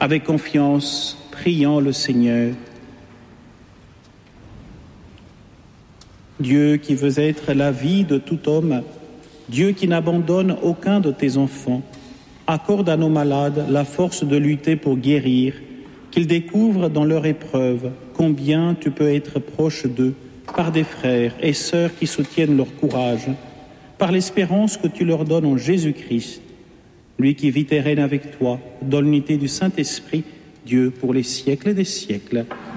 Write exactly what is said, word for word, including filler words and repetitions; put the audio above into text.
Avec confiance, prions le Seigneur. Dieu qui veux être la vie de tout homme, Dieu qui n'abandonne aucun de tes enfants, accorde à nos malades la force de lutter pour guérir, qu'ils découvrent dans leur épreuve combien tu peux être proche d'eux par des frères et sœurs qui soutiennent leur courage, par l'espérance que tu leur donnes en Jésus-Christ, lui qui vit et règne avec toi dans l'unité du Saint-Esprit, Dieu pour les siècles des siècles.